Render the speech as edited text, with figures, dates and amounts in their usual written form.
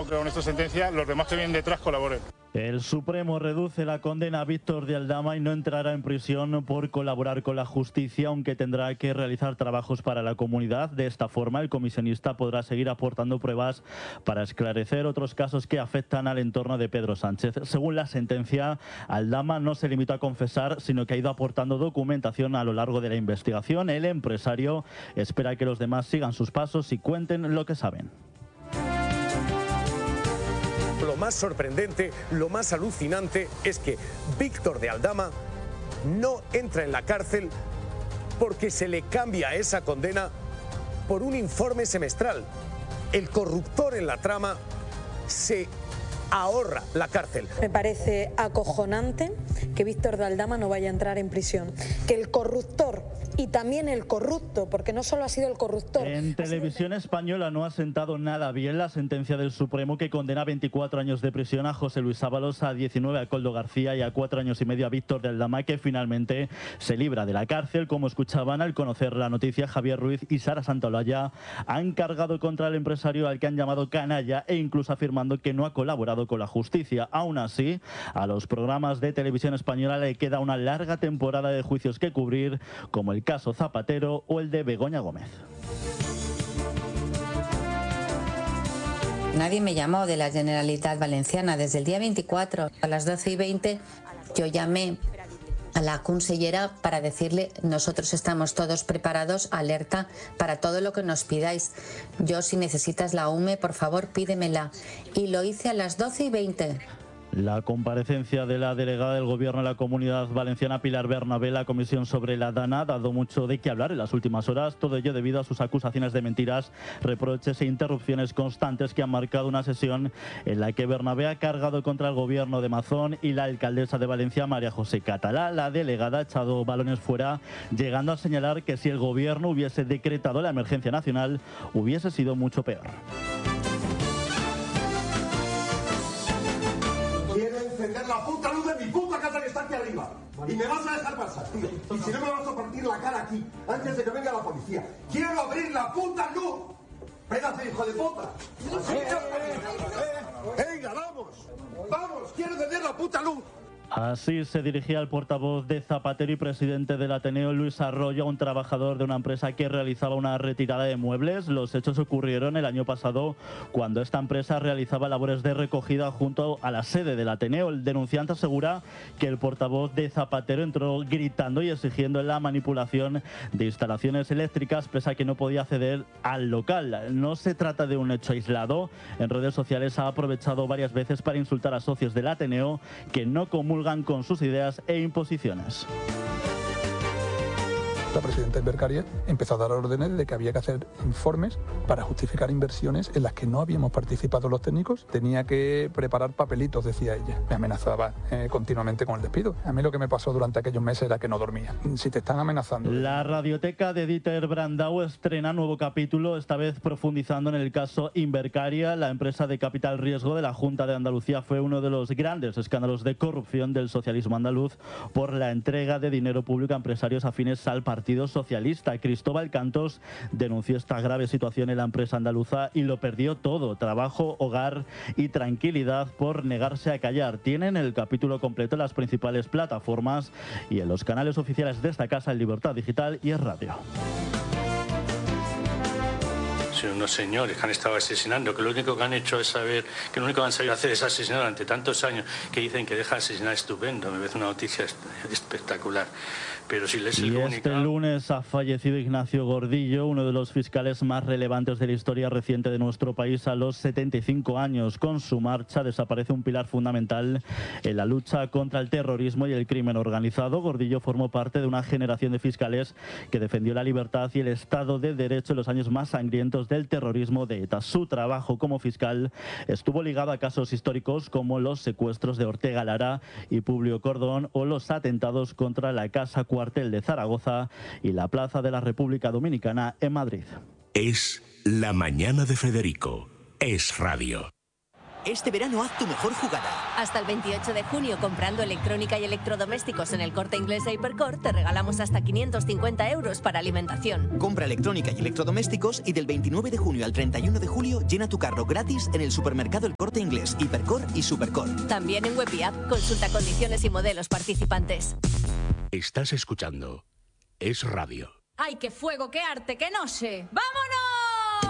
que con esta sentencia los demás que vienen detrás colaboren. El Supremo reduce la condena a Víctor de Aldama y no entrará en prisión por colaborar con la justicia, aunque tendrá que realizar trabajos para la comunidad. De esta forma, el comisionista podrá seguir aportando pruebas para esclarecer otros casos que afectan al entorno de Pedro Sánchez. Según la sentencia, Aldama no se limitó a confesar, sino que ha ido aportando documentación a lo largo de la investigación. El empresario espera que los demás sigan sus pasos y cuenten lo que saben. Lo más sorprendente, lo más alucinante es que Víctor de Aldama no entra en la cárcel porque se le cambia esa condena por un informe semestral. El corruptor en la trama se ahorra la cárcel. Me parece acojonante que Víctor de Aldama no vaya a entrar en prisión, que el corruptor y también el corrupto, porque no solo ha sido el corruptor. En Televisión Española no ha sentado nada bien la sentencia del Supremo que condena a 24 años de prisión a José Luis Ábalos, a 19 a Koldo García y a 4 años y medio a Víctor de Aldama, que finalmente se libra de la cárcel. Como escuchaban al conocer la noticia, Javier Ruiz y Sara Santaolalla han cargado contra el empresario al que han llamado canalla e incluso afirmando que no ha colaborado con la justicia. Aún así, a los programas de Televisión Española le queda una larga temporada de juicios que cubrir, como el caso Zapatero o el de Begoña Gómez. Nadie me llamó de la Generalitat Valenciana. Desde el día 24 a las 12:20 yo llamé a la consellera para decirle: nosotros estamos todos preparados, alerta para todo lo que nos pidáis. Yo, si necesitas la UME, por favor pídemela. Y lo hice a las 12:20. La comparecencia de la delegada del Gobierno en la Comunidad Valenciana, Pilar Bernabé, la comisión sobre la DANA, ha dado mucho de qué hablar en las últimas horas, todo ello debido a sus acusaciones de mentiras, reproches e interrupciones constantes que han marcado una sesión en la que Bernabé ha cargado contra el Gobierno de Mazón y la alcaldesa de Valencia, María José Catalá. La delegada ha echado balones fuera, llegando a señalar que si el Gobierno hubiese decretado la emergencia nacional, hubiese sido mucho peor. Quiero encender la puta luz de mi puta casa que está aquí arriba. Y me vas a dejar pasar, tío. Y si no, me vas a partir la cara aquí, antes de que venga la policía. ¡Quiero abrir la puta luz! ¡Pedazo de hijo de puta! ¡Venga, vamos! ¡Vamos! ¡Quiero encender la puta luz! Así se dirigía el portavoz de Zapatero y presidente del Ateneo, Luis Arroyo, a un trabajador de una empresa que realizaba una retirada de muebles. Los hechos ocurrieron el año pasado, cuando esta empresa realizaba labores de recogida junto a la sede del Ateneo. El denunciante asegura que el portavoz de Zapatero entró gritando y exigiendo la manipulación de instalaciones eléctricas, pese a que no podía acceder al local. No se trata de un hecho aislado. En redes sociales ha aprovechado varias veces para insultar a socios del Ateneo que no comulgan con sus ideas e imposiciones. La presidenta Ibercaria empezó a dar órdenes de que había que hacer informes para justificar inversiones en las que no habíamos participado los técnicos. Tenía que preparar papelitos, decía ella. Me amenazaba continuamente con el despido. A mí lo que me pasó durante aquellos meses era que no dormía. Si te están amenazando... La radioteca de Dieter Brandau estrena nuevo capítulo, esta vez profundizando en el caso Invercaria. La empresa de capital riesgo de la Junta de Andalucía fue uno de los grandes escándalos de corrupción del socialismo andaluz por la entrega de dinero público a empresarios afines al Partido Socialista. Cristóbal Cantos denunció esta grave situación en la empresa andaluza y lo perdió todo: trabajo, hogar y tranquilidad, por negarse a callar. Tienen el capítulo completo en las principales plataformas y en los canales oficiales de esta casa, en Libertad Digital y en Radio. Son unos señores que han estado asesinando, que lo único que han hecho es saber, que lo único que han sabido hacer es asesinar durante tantos años, que dicen que deja de asesinar estupendo. Me parece una noticia espectacular. Pero si les este lunes ha fallecido Ignacio Gordillo, uno de los fiscales más relevantes de la historia reciente de nuestro país, a los 75 años. Con su marcha desaparece un pilar fundamental en la lucha contra el terrorismo y el crimen organizado. Gordillo formó parte de una generación de fiscales que defendió la libertad y el Estado de Derecho en los años más sangrientos del terrorismo de ETA. Su trabajo como fiscal estuvo ligado a casos históricos como los secuestros de Ortega Lara y Publio Cordón, o los atentados contra la Casa Cuartel de Zaragoza y la Plaza de la República Dominicana en Madrid. Es la mañana de Federico. Es radio. Este verano haz tu mejor jugada. Hasta el 28 de junio, comprando electrónica y electrodomésticos en el Corte Inglés e Hipercor, te regalamos hasta 550 euros para alimentación. Compra electrónica y electrodomésticos y del 29 de junio al 31 de julio llena tu carro gratis en el supermercado El Corte Inglés, Hipercor y Supercor. También en web y app. Consulta condiciones y modelos participantes. Estás escuchando Es Radio. ¡Ay, qué fuego, qué arte, qué noche! ¡Vámonos!